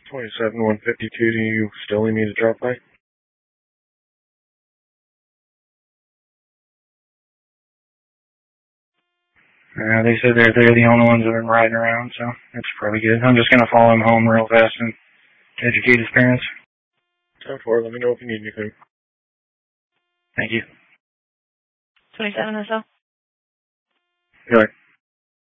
27-152, do you still need me to drop by? They said they're the only ones that are riding around, so that's probably good. I'm just going to follow him home real fast and educate his parents. 10-4, let me know if you need anything. Thank you. 27 or so? Good.